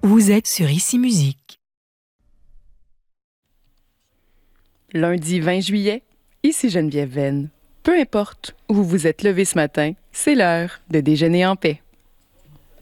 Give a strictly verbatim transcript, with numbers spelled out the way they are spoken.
Vous êtes sur Ici Musique. Lundi vingt juillet, ici Geneviève Venn. Peu importe où vous vous êtes levé ce matin, c'est l'heure de déjeuner en paix.